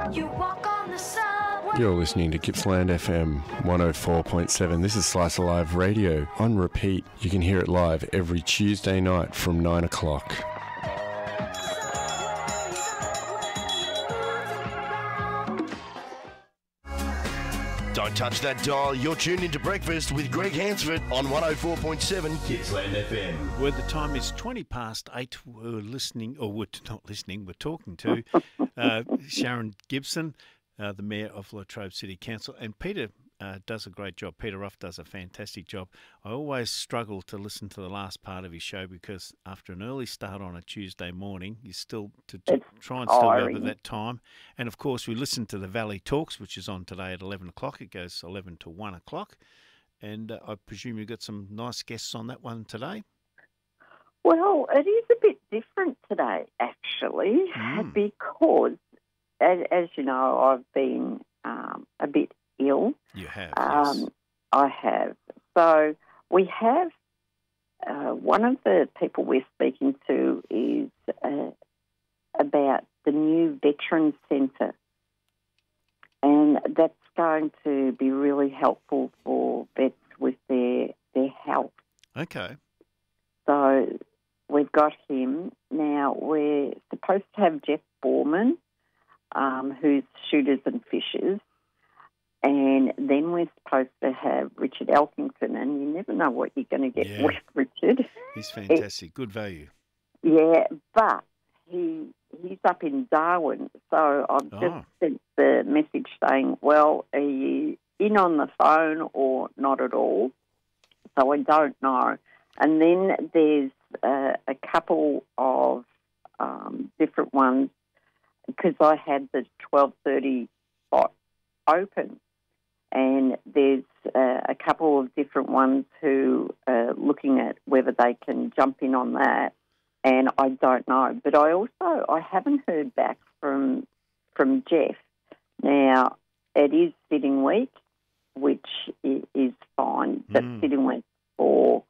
You walk on the subway. You're listening to Gippsland FM 104.7. This is Slice of Live Radio on repeat. You can hear it live every Tuesday night from 9 o'clock. Don't touch that dial. You're tuned into Breakfast with Greg Hansford on 104.7 Gippsland FM. Where the time is 20 past 8, we're listening, or we're not listening, we're talking to Sharon Gibson, the Mayor of Latrobe City Council, and Peter does a great job. Peter Ruff does a fantastic job. I always struggle to listen to the last part of his show because after an early start on a Tuesday morning, you still to try and still go to that time. And of course, we listen to the Valley Talks, which is on today at 11 o'clock. It goes 11 to 1 o'clock. And I presume you've got some nice guests on that one today? Well, it is a bit different today, actually, because, as you know, I've been a bit ill. You have, yes. I have. So we have one of the people we're speaking to is about the new Veterans Centre, and that's going to be really helpful for vets with their health. Okay. So we've got him. Now we're supposed to have Jeff Borman, who's Shooters and Fishers, and then we're supposed to have Richard Elkington, and you never know what you're going to get with Richard. He's fantastic. Good value. Yeah, but he's up in Darwin, so I've just sent the message saying, well, are you in on the phone or not at all? So I don't know. And then there's a couple of different ones, because I had the 12:30 spot open. And there's a couple of different ones who are looking at whether they can jump in on that, and I don't know. But I haven't heard back from Jeff. Now, it is sitting week, which is fine. That's sitting week for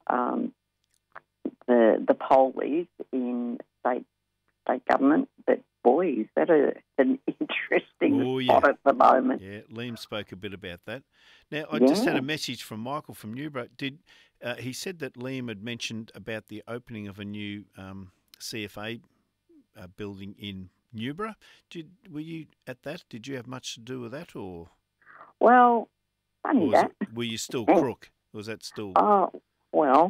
the polies in state government, but boy, is that an interesting spot at the moment. Yeah, Liam spoke a bit about that. Now, I just had a message from Michael from Newborough. He said that Liam had mentioned about the opening of a new CFA building in Newborough. Were you at that? Did you have much to do with that, or? Well, funny that. Were you still crook? Or was that still? Oh, well,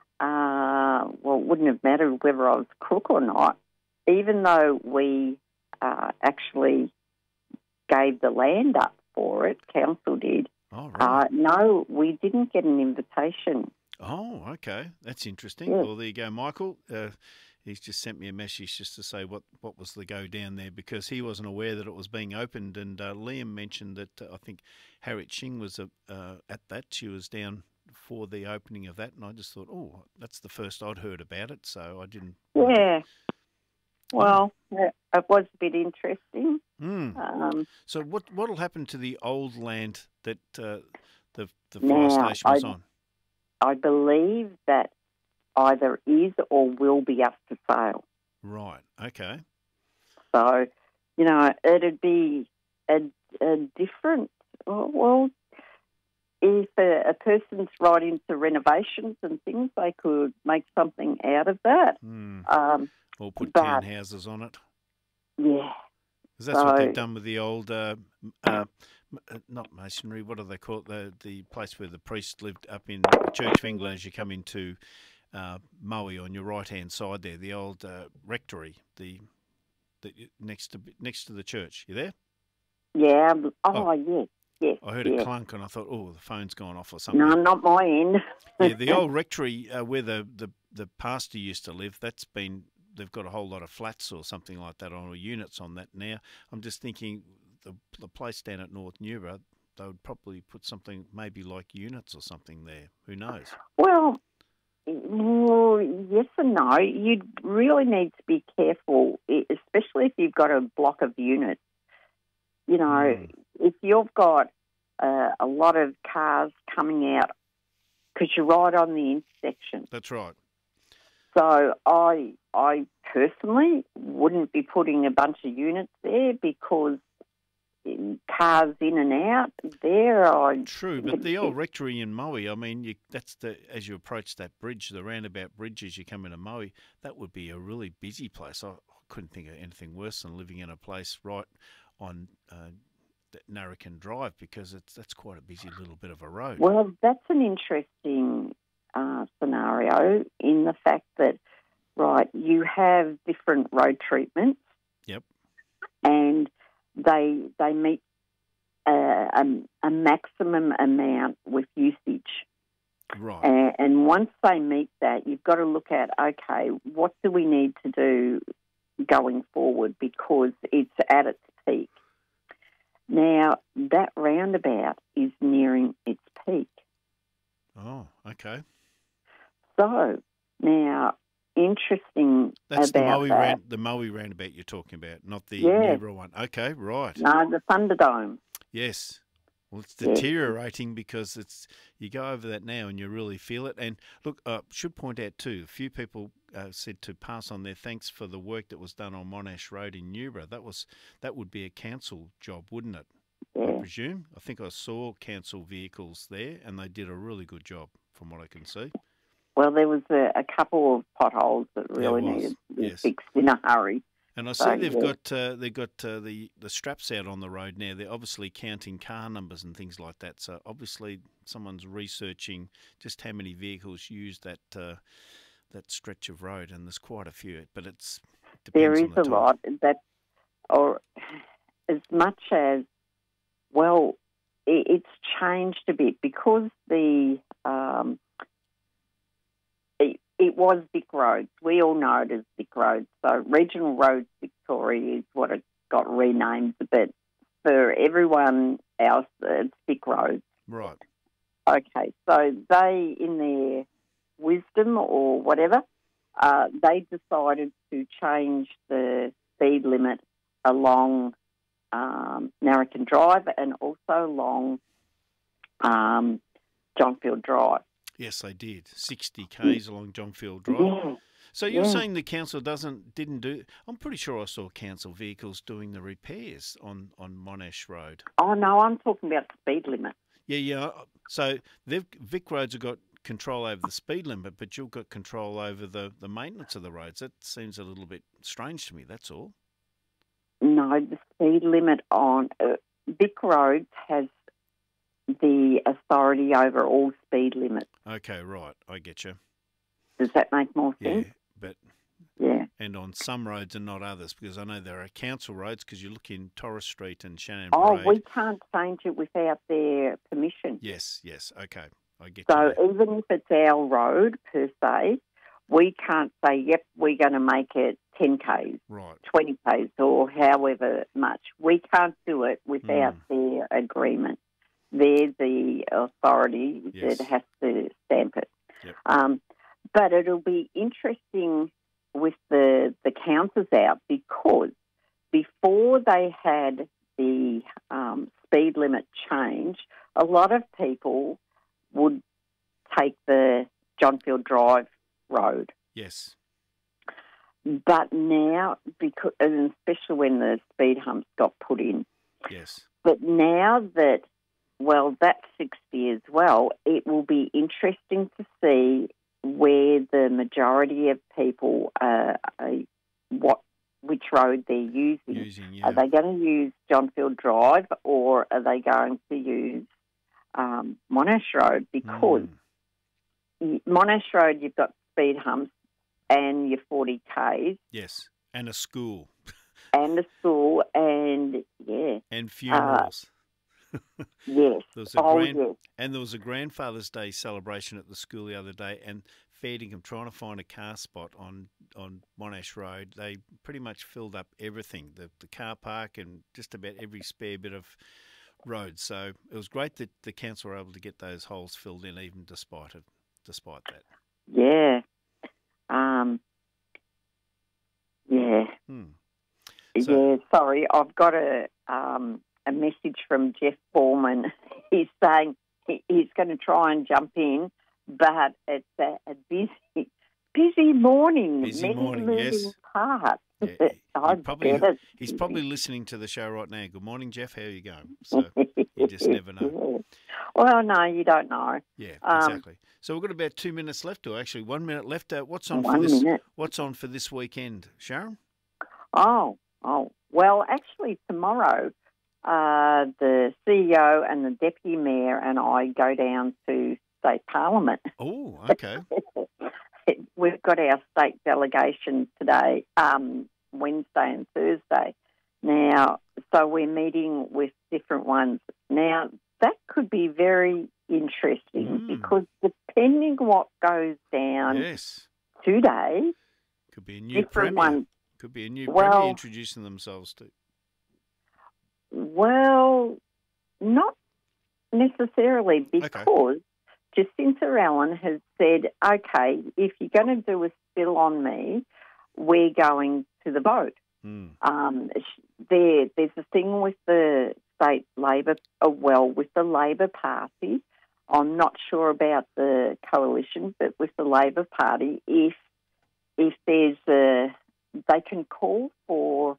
it wouldn't have mattered whether I was crook or not. Even though we actually gave the land up for it, council did. Oh, right. No, we didn't get an invitation. Oh, okay. That's interesting. Yeah. Well, there you go, Michael. He's just sent me a message just to say what was the go down there, because he wasn't aware that it was being opened. And Liam mentioned that I think Harriet Shing was at that. She was down for the opening of that, and I just thought, oh, that's the first I'd heard about it, so I didn't... Yeah. Well, it was a bit interesting. So what'll happen to the old land that the fire station was on? I believe that either is or will be up for sale. Right, okay. So, it'd be a different... Well, if a person's right into renovations and things, they could make something out of that. Or put townhouses on it. Yeah. Because that's what they've done with the old, not masonry, what do they call it? The place where the priest lived up in the Church of England as you come into Moe on your right-hand side there, the old rectory, the next to the church. You there? Yeah. Yeah. Yes, I heard a clunk and I thought, oh, the phone's gone off or something. No, not my end. Yeah, the old rectory where the pastor used to live, they've got a whole lot of flats or something like that or units on that now. I'm just thinking the place down at North Newborough, they would probably put something maybe like units or something there. Who knows? Well, yes and no. You'd really need to be careful, especially if you've got a block of units. If you've got a lot of cars coming out, because you're right on the intersection. That's right. So I personally wouldn't be putting a bunch of units there because cars in and out there. True, but the old rectory in Moe, I mean, as you approach that bridge, the roundabout bridge as you come into Moe, that would be a really busy place. I couldn't think of anything worse than living in a place right on Narracon Drive, because that's quite a busy little bit of a road. Well, that's an interesting scenario in the fact that, right, you have different road treatments. Yep. And they meet a maximum amount with usage. Right. And once they meet that, you've got to look at, okay, what do we need to do going forward, because it's at its peak. Now, that roundabout is nearing its peak. Oh, okay. So, now, interesting That's about the Moe roundabout you're talking about, not the Newborough one. Okay, right. No, the Thunderdome. Yes. Well, it's deteriorating because you go over that now and you really feel it. And look, should point out too, a few people said to pass on their thanks for the work that was done on Monash Road in Newborough. That would be a council job, wouldn't it? Yeah. I presume. I think I saw council vehicles there, and they did a really good job, from what I can see. Well, there was a couple of potholes that really needed to be fixed in a hurry. And I see they've got the straps out on the road now. They're obviously counting car numbers and things like that. So obviously someone's researching just how many vehicles use that stretch of road, and there's quite a few. But there is a lot that, or as much as it's changed a bit because it was Vic Roads. We all know it as Vic Roads. So Regional Roads Victoria is what it got renamed, but for everyone else, it's Vic Roads. Right. Okay, so they, in their wisdom or whatever, they decided to change the speed limit along Narracon Drive and also along Johnfield Drive. Yes, they did. 60 k's along Johnfield Drive. Yeah. So you're saying the council didn't do? I'm pretty sure I saw council vehicles doing the repairs on Monash Road. Oh no, I'm talking about the speed limit. Yeah. So Vic Roads have got control over the speed limit, but you've got control over the maintenance of the roads. That seems a little bit strange to me. That's all. No, the speed limit on Vic Roads has the authority over all speed limits. Okay, right. I get you. Does that make more sense? Yeah, but and on some roads and not others, because I know there are council roads, because you look in Torres Street and Shannon Parade. Oh, we can't change it without their permission. Yes. Okay, I get you. So even if it's our road per se, we can't say, yep, we're going to make it 10 k's, right, 20 k's, or however much. We can't do it without their agreement. They're the authority that has to stamp it. Yep. But it'll be interesting with the counters out, because before they had the speed limit change, a lot of people would take the Johnfield Drive road. Yes. But now, because, and especially when the speed humps got put in. Yes. But now that, that's 60 as well, it will be interesting to see where the majority of people, which road they're using. Are they going to use Johnfield Drive, or are they going to use Monash Road? Because Monash Road, you've got speed humps and your 40 k's. Yes, and a school. And and funerals. Yes. And there was a Grandfather's Day celebration at the school the other day, and Fairtingham, trying to find a car spot on Monash Road, they pretty much filled up everything, the car park and just about every spare bit of road. So it was great that the council were able to get those holes filled in, even despite that. Yeah. Sorry, I've got a message from Jeff Borman. He's saying he's going to try and jump in, but it's a busy morning. Busy morning, yes. Parts. Yeah, I bet. he's probably listening to the show right now. Good morning, Jeff. How are you going? So you just never know. Well, no, you don't know. Yeah, exactly. So we've got about 2 minutes left, or actually 1 minute left. What's on for 1 this? minute. What's on for this weekend, Sharon? Oh. Well, actually, tomorrow, the CEO and the deputy mayor and I go down to state parliament. Oh, okay. We've got our state delegation today, Wednesday and Thursday. Now, so we're meeting with different ones. Now, that could be very interesting because depending what goes down today, could be a new different premier. ones. Could be a new premier introducing themselves to. Well, not necessarily, because Jacinta Allen has said, okay, if you're going to do a spill on me, we're going to the vote. There's a thing with the state Labor, with the Labor Party. I'm not sure about the coalition, but with the Labor Party, if there's they can call for.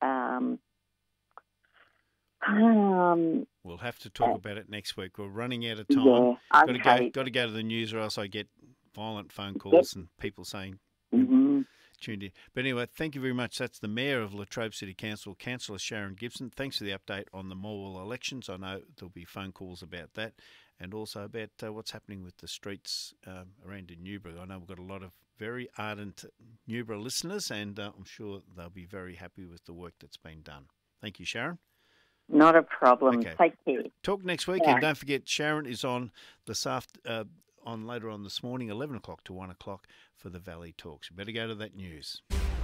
We'll have to talk about it next week. We're running out of time. Yeah, okay. Got to go to the news, or else I get violent phone calls and people saying tuned in. But anyway, thank you very much. That's the Mayor of Latrobe City Council, Councillor Sharon Gibson. Thanks for the update on the Morwell elections. I know there'll be phone calls about that, and also about what's happening with the streets around in Newborough. I know we've got a lot of very ardent Newborough listeners, and I'm sure they'll be very happy with the work that's been done. Thank you, Sharon. Not a problem. Okay. Take care. Talk next week, and don't forget Sharon is on later on this morning, 11 o'clock to 1 o'clock for the Valley Talks. You better go to that news.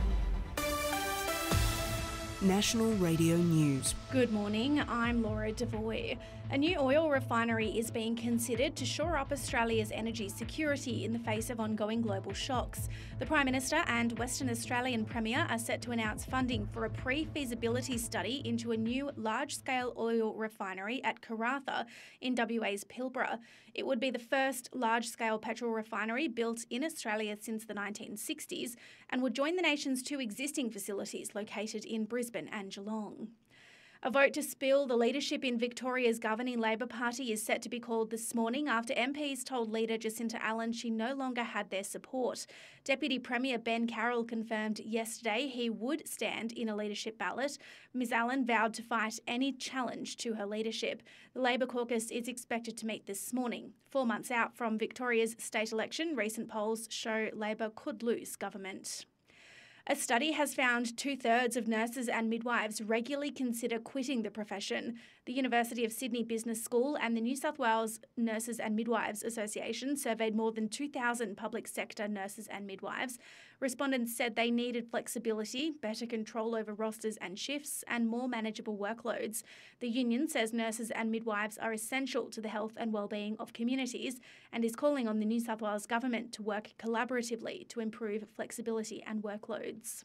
National Radio News. Good morning, I'm Laura Devoy. A new oil refinery is being considered to shore up Australia's energy security in the face of ongoing global shocks. The Prime Minister and Western Australian Premier are set to announce funding for a pre-feasibility study into a new large-scale oil refinery at Karratha in WA's Pilbara. It would be the first large-scale petrol refinery built in Australia since the 1960s and would join the nation's two existing facilities located in Brisbane and Geelong. A vote to spill the leadership in Victoria's governing Labor Party is set to be called this morning after MPs told leader Jacinta Allen she no longer had their support. Deputy Premier Ben Carroll confirmed yesterday he would stand in a leadership ballot. Ms Allen vowed to fight any challenge to her leadership. The Labor caucus is expected to meet this morning. 4 months out from Victoria's state election, recent polls show Labor could lose government. A study has found 2/3 of nurses and midwives regularly consider quitting the profession. The University of Sydney Business School and the New South Wales Nurses and Midwives Association surveyed more than 2,000 public sector nurses and midwives. Respondents said they needed flexibility, better control over rosters and shifts, and more manageable workloads. The union says nurses and midwives are essential to the health and wellbeing of communities and is calling on the New South Wales Government to work collaboratively to improve flexibility and workloads.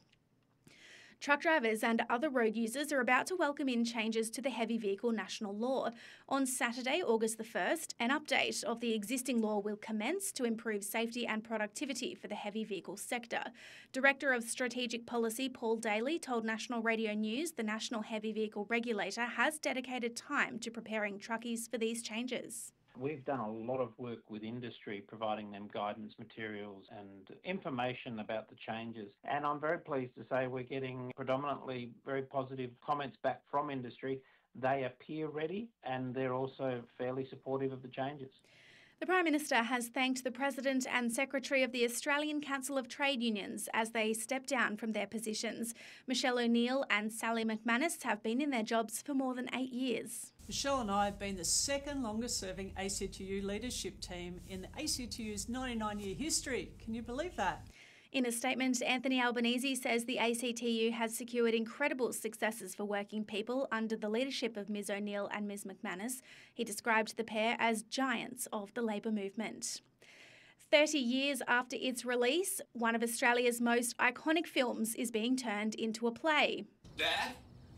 Truck drivers and other road users are about to welcome in changes to the Heavy Vehicle National Law. On Saturday, August the 1st, an update of the existing law will commence to improve safety and productivity for the heavy vehicle sector. Director of Strategic Policy Paul Daly told National Radio News the National Heavy Vehicle Regulator has dedicated time to preparing truckies for these changes. We've done a lot of work with industry, providing them guidance materials and information about the changes. And I'm very pleased to say we're getting predominantly very positive comments back from industry. They appear ready and they're also fairly supportive of the changes. The Prime Minister has thanked the President and Secretary of the Australian Council of Trade Unions as they step down from their positions. Michelle O'Neill and Sally McManus have been in their jobs for more than 8 years. Michelle and I have been the second longest serving ACTU leadership team in the ACTU's 99-year history. Can you believe that? In a statement, Anthony Albanese says the ACTU has secured incredible successes for working people under the leadership of Ms O'Neill and Ms McManus. He described the pair as giants of the Labor movement. 30 years after its release, one of Australia's most iconic films is being turned into a play. Dad,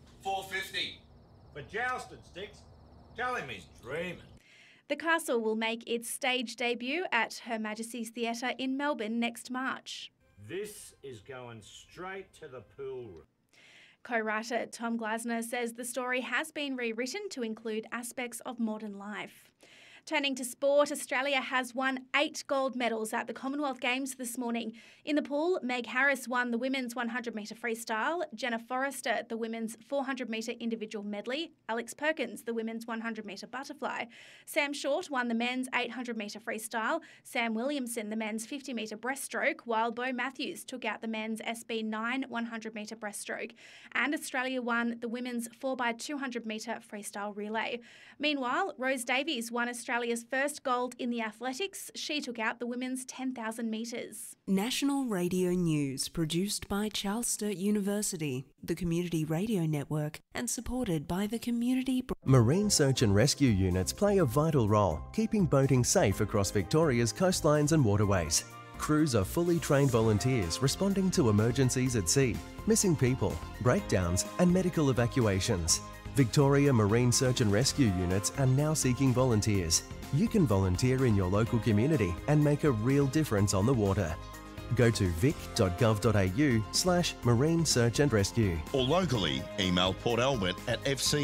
$4.50. For jousting sticks? Tell him he's dreaming. The Castle will make its stage debut at Her Majesty's Theatre in Melbourne next March. This is going straight to the pool room. Co-writer Tom Glasner says the story has been rewritten to include aspects of modern life. Turning to sport, Australia has won 8 gold medals at the Commonwealth Games this morning. In the pool, Meg Harris won the women's 100-metre freestyle, Jenna Forrester the women's 400-metre individual medley, Alex Perkins the women's 100-metre butterfly, Sam Short won the men's 800-metre freestyle, Sam Williamson the men's 50-metre breaststroke, while Beau Matthews took out the men's SB9 100-metre breaststroke, and Australia won the women's 4x200-metre freestyle relay. Meanwhile, Rose Davies won Australia's first gold in the athletics. She took out the women's 10,000 metres. National Radio News, produced by Charles Sturt University, the Community Radio Network, and supported by the Community... Marine search and rescue units play a vital role, keeping boating safe across Victoria's coastlines and waterways. Crews are fully trained volunteers responding to emergencies at sea, missing people, breakdowns, and medical evacuations. Victoria Marine Search and Rescue units are now seeking volunteers. You can volunteer in your local community and make a real difference on the water. Go to vic.gov.au/marine search and rescue. Or locally, email Port Albert at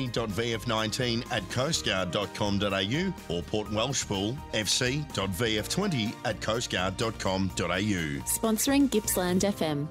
fc.vf19@coastguard.com.au or Port Welshpool fc.vf20@coastguard.com.au. Sponsoring Gippsland FM.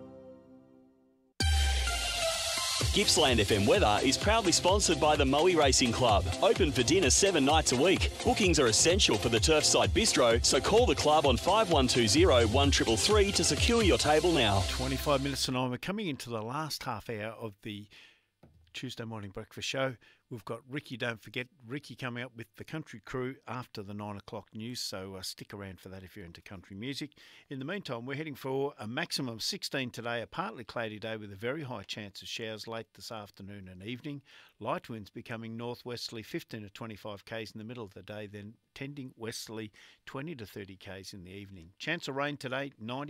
Gippsland FM weather is proudly sponsored by the Moe Racing Club. Open for dinner 7 nights a week. Bookings are essential for the Turfside Bistro, so call the club on 5120 1333 to secure your table now. 25 minutes to 9. We're coming into the last half hour of the Tuesday morning breakfast show. We've got Ricky, don't forget, Ricky coming up with the Country Crew after the 9 o'clock news, so stick around for that if you're into country music. In the meantime, we're heading for a maximum of 16 today, a partly cloudy day with a very high chance of showers late this afternoon and evening. Light winds becoming northwesterly 15 to 25 k's in the middle of the day, then tending westerly 20 to 30 k's in the evening. Chance of rain today,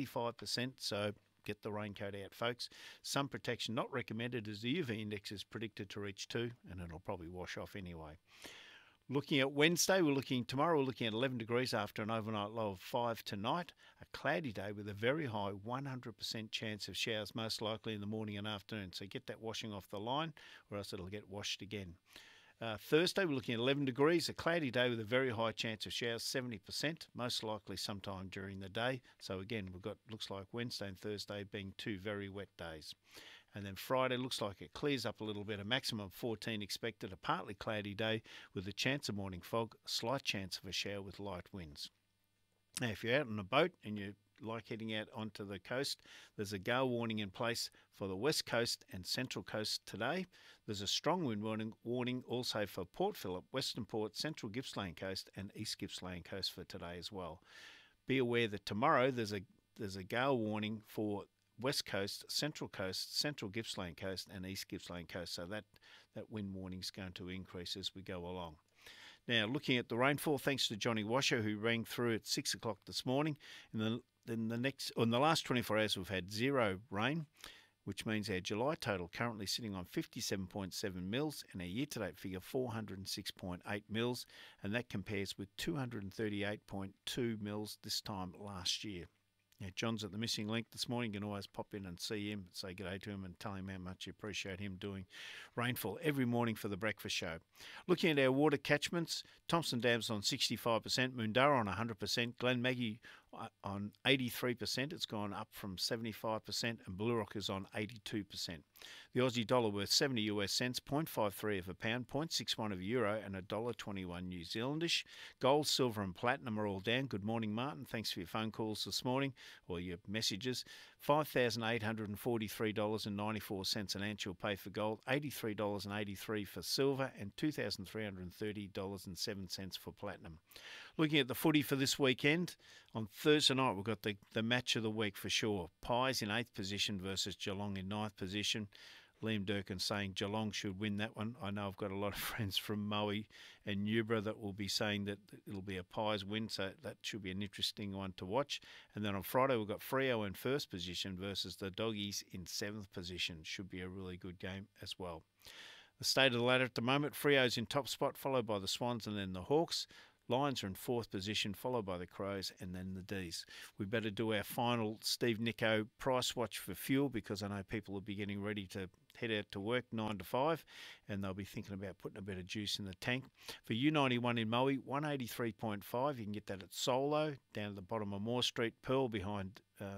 95%, so get the raincoat out, folks. Sun protection not recommended as the UV index is predicted to reach 2, and it'll probably wash off anyway. Looking at Wednesday, we're looking at 11 degrees after an overnight low of 5 tonight. A cloudy day with a very high 100% chance of showers, most likely in the morning and afternoon. So get that washing off the line, or else it'll get washed again. Thursday, we're looking at 11 degrees, a cloudy day with a very high chance of showers, 70%, most likely sometime during the day. So again, we've got, looks like Wednesday and Thursday being 2 very wet days. And then Friday looks like it clears up a little bit, a maximum of 14 expected, a partly cloudy day with a chance of morning fog, a slight chance of a shower with light winds. Now, if you're out on a boat and you like heading out onto the coast, there's a gale warning in place for the west coast and central coast today. There's a strong wind warning also for Port Phillip, Western Port, Central Gippsland Coast and East Gippsland Coast for today as well. Be aware that tomorrow there's a gale warning for West Coast, Central Gippsland Coast and East Gippsland Coast. So that wind warning is going to increase as we go along. Now, looking at the rainfall, thanks to Johnny Washer, who rang through at 6 o'clock this morning. In the last 24 hours, we've had 0 rain, which means our July total currently sitting on 57.7 mils and our year-to-date figure 406.8 mils, and that compares with 238.2 mils this time last year. Now, John's at the Missing Link this morning. You can always pop in and see him, say good day to him and tell him how much you appreciate him doing rainfall every morning for the breakfast show. Looking at our water catchments, Thompson Dam's on 65%, Moondarra on 100%, Glen Maggie on 83%. It's gone up from 75%, and Blue Rock is on 82%. The Aussie dollar worth 70 US cents, 0.53 of a pound, 0.61 of a euro, and $1.21 New Zealandish. Gold, silver, and platinum are all down. Good morning, Martin. Thanks for your phone calls this morning or your messages. $5,843.94 an ounce you'll pay for gold, $83.83 for silver, and $2,330.07 for platinum. Looking at the footy for this weekend, on Thursday night we've got the match of the week for sure. Pies in 8th position versus Geelong in 9th position. Liam Durkin saying Geelong should win that one. I know I've got a lot of friends from Moe and Newborough that will be saying that it'll be a Pies win, so that should be an interesting one to watch. And then on Friday we've got Freo in 1st position versus the Doggies in 7th position. Should be a really good game as well. The state of the ladder at the moment, Freo's in top spot, followed by the Swans and then the Hawks. Lions are in 4th position, followed by the Crows and then the D's. We better do our final Steve Nicko price watch for fuel, because I know people will be getting ready to head out to work 9 to 5, and they'll be thinking about putting a bit of juice in the tank. For U91 in Moe, 183.5. You can get that at Solo, down at the bottom of Moore Street, Pearl behind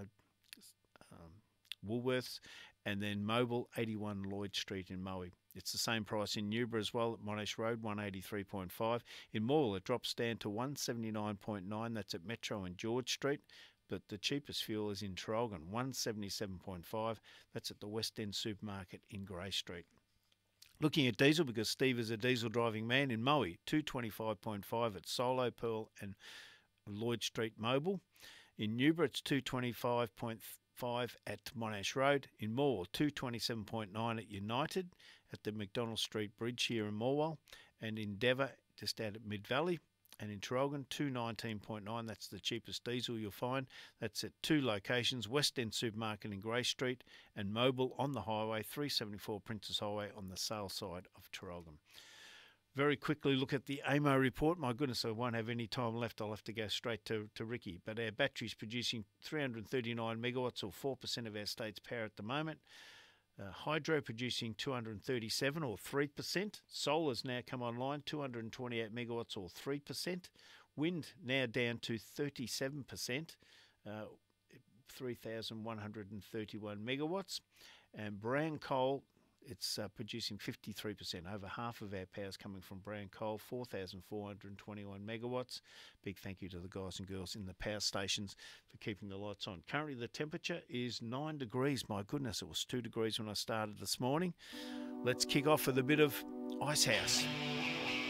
Woolworths, and then Mobile, 81 Lloyd Street in Moe. It's the same price in Newborough as well, at Monash Road, 183.5. In Morwell, it drops down to 179.9. That's at Metro and George Street. But the cheapest fuel is in Traralgon, 177.5. That's at the West End Supermarket in Grey Street. Looking at diesel, because Steve is a diesel driving man, in Moe, 225.5 at Solo, Pearl and Lloyd Street Mobile. In Newborough, it's 225.5 at Monash Road. In Morwell, 227.9 at United at the McDonald Street Bridge here in Morwell. And in Devon, just out at Mid-Valley. And in Traralgon, 219.9. That's the cheapest diesel you'll find. That's at 2 locations, West End Supermarket in Grey Street and Mobile on the highway, 374 Princess Highway on the sale side of Traralgon. Very quickly look at the AEMO report. My goodness, I won't have any time left. I'll have to go straight to Ricky. But our battery's producing 339 megawatts, or 4% of our state's power at the moment. Hydro producing 237, or 3%. Solar's now come online, 228 megawatts, or 3%. Wind now down to 37%, 3,131 megawatts. And brown coal, it's producing 53%. Over half of our power's coming from brown coal, 4,421 megawatts. Big thank you to the guys and girls in the power stations for keeping the lights on. Currently the temperature is 9 degrees. My goodness, it was 2 degrees when I started this morning. Let's kick off with a bit of Icehouse.